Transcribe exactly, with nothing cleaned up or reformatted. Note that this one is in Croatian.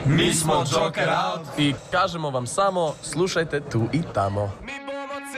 Mi smo Joker out. I kažemo vam samo, slušajte tu i tamo.